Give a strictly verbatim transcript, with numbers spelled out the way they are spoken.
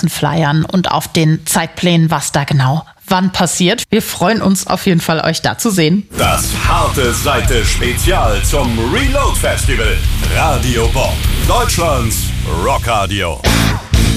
ganzen Flyern und auf den Zeitplänen, was da genau wann passiert. Wir freuen uns auf jeden Fall, euch da zu sehen. Das harte Seite Spezial zum Reload Festival. Radio Bob, Deutschlands Rockradio.